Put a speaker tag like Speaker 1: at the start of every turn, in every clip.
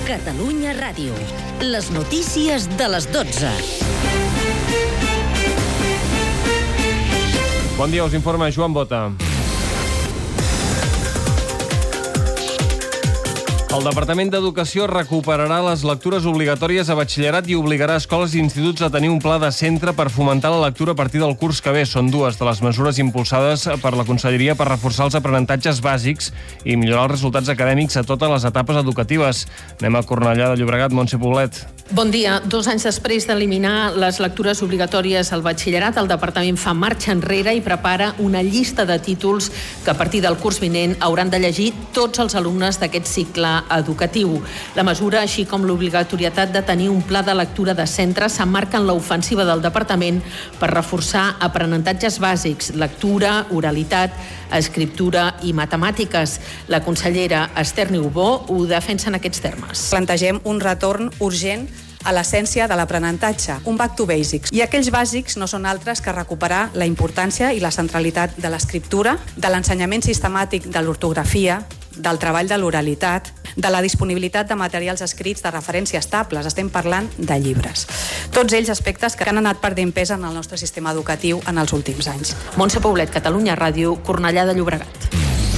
Speaker 1: Catalunya Ràdio. Les notícies de les 12.
Speaker 2: Bon dia, us informa Joan Bota. El Departament d'Educació recuperarà les lectures obligatòries a batxillerat i obligarà escoles i instituts a tenir un pla de centre per fomentar la lectura a partir del curs que ve. Són dues de les mesures impulsades per la Conselleria per reforçar els aprenentatges bàsics i millorar els resultats acadèmics a totes les etapes educatives. Anem a Cornellà de Llobregat, Montse Poblet.
Speaker 3: Bon dia. 2 anys després d'eliminar les lectures obligatòries al batxillerat, el Departament fa marxa enrere i prepara una llista de títols que a partir del curs vinent hauran de llegir tots els alumnes d'aquest cicle educatiu. La mesura, així com l'obligatorietat de tenir un pla de lectura de centre, s'emmarca en l'ofensiva del Departament per reforçar aprenentatges bàsics, lectura, oralitat, escriptura i matemàtiques. La consellera Esther Niubó ho defensa en aquests termes.
Speaker 4: Plantegem un retorn urgent a l'essència de l'aprenentatge, un back to basics. I aquells bàsics no són altres que recuperar la importància i la centralitat de l'escriptura, de l'ensenyament sistemàtic de l'ortografia, del treball de l'oralitat, de la disponibilitat de materials escrits de referència estables. Estem parlant de llibres. Tots ells aspectes que han anat perdent pes en el nostre sistema educatiu en els últims anys.
Speaker 3: Montse Poblet, Catalunya Ràdio, Cornellà de Llobregat.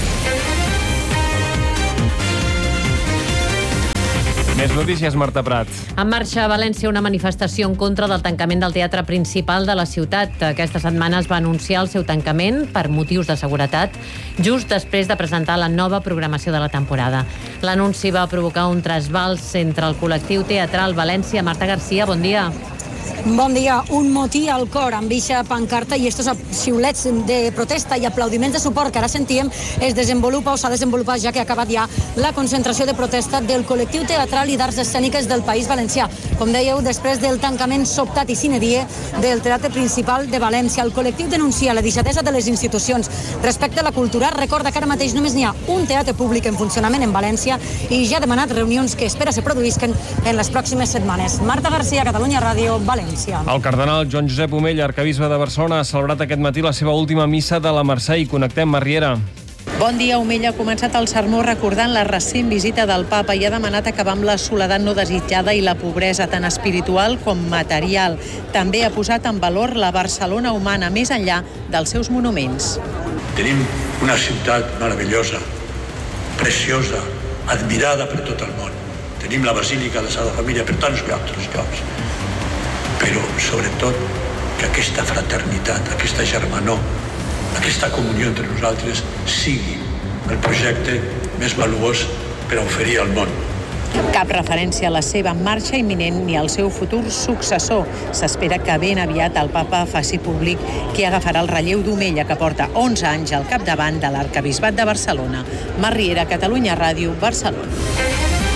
Speaker 2: Més notícies, Marta Prat.
Speaker 5: En marxa a València una manifestació en contra del tancament del teatre principal de la ciutat. Aquesta setmana es va anunciar el seu tancament per motius de seguretat, just després de presentar la nova programació de la temporada. L'anunci va provocar un trasbals entre el col·lectiu teatral València. Marta Garcia, bon dia.
Speaker 6: Bon dia. Un motí al cor amb eixa pancarta i estos xiulets de protesta i aplaudiments de suport que ara sentíem es desenvolupa o s'ha desenvolupat ja que ha acabat ja la concentració de protesta del col·lectiu teatral i d'arts escèniques del País Valencià. Com dèieu, després del tancament sobtat i sine die del Teatre Principal de València, el col·lectiu denuncia la deixadesa de les institucions respecte a la cultura. Recorda que ara mateix només n'hi ha un teatre públic en funcionament en València i ja ha demanat reunions que espera se produïsquen en les pròximes setmanes. Marta Garcia, Catalunya Ràdio, València.
Speaker 2: El cardenal Joan Josep Omella, arquebisbe de Barcelona, ha celebrat aquest matí la seva última missa de la Mercè i connectem a Riera.
Speaker 7: Bon dia. Omella ha començat el sermó recordant la recent visita del papa i ha demanat acabar amb la soledat no desitjada i la pobresa tant espiritual com material. També ha posat en valor la Barcelona humana més enllà dels seus monuments.
Speaker 8: Tenim una ciutat meravellosa, preciosa, admirada per tot el món. Tenim la Basílica de Sagrada Família per tants altres llocs. Però, sobretot, que aquesta fraternitat, aquesta germanor, aquesta comunió entre nosaltres sigui el projecte més valuós per oferir al món.
Speaker 7: Cap referència a la seva marxa imminent ni al seu futur successor. S'espera que ben aviat el papa faci públic qui agafarà el relleu d'Omella, que porta 11 anys al capdavant de l'arquebisbat de Barcelona. Mar Riera, Catalunya Ràdio, Barcelona.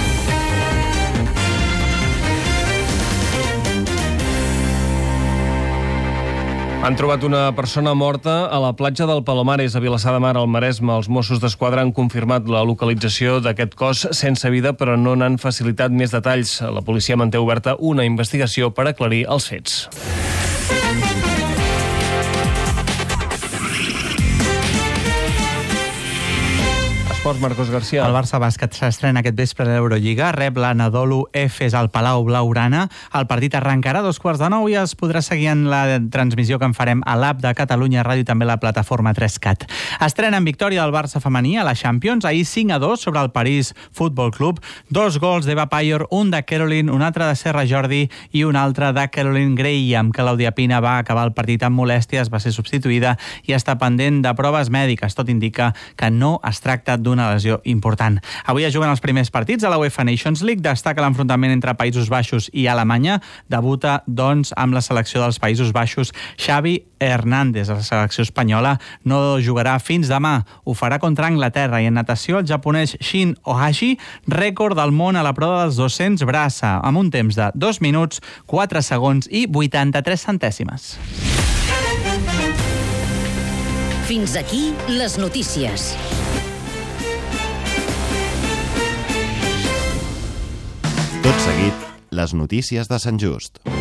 Speaker 2: Han trobat una persona morta a la platja del Palomares, a Vilassar de Mar, al Maresme. Els Mossos d'Esquadra han confirmat la localització d'aquest cos sense vida, però no n'han facilitat més detalls. La policia manté oberta una investigació per aclarir els fets. Esports, Marcos Garcia.
Speaker 9: El Barça Bàsquet s'estrena aquest vespre a l'Eurolliga, rep l'Anadolu Efes al Palau Blaugrana. El partit arrencarà a 2:15 i es podrà seguir en la transmissió que en farem a l'app de Catalunya Ràdio i també a la plataforma 3CAT. Estrena en victòria del Barça femení a la Champions, ahir 5-2 sobre el París Futbol Club. 2 gols d'Eva Payor, un de Caroline, un altre de Serra Jordi i un altre de Caroline Graham. Claudia Pina va acabar el partit amb molèsties, va ser substituïda i està pendent de proves mèdiques. Tot indica que no es tracta d'una lesió important. Avui es juguen els primers partits a la UEFA Nations League. Destaca l'enfrontament entre Països Baixos i Alemanya. Debuta, doncs, amb la selecció dels Països Baixos Xavi Hernández. La selecció espanyola no jugarà fins demà. Ho farà contra Anglaterra. I en natació, el japonès Shin Ohashi, rècord del món a la prova dels 200 braça, amb un temps de 2 minuts, 4 segons i 83 centèsimes.
Speaker 1: Fins aquí les notícies.
Speaker 10: Tot seguit, les notícies de Sant Just.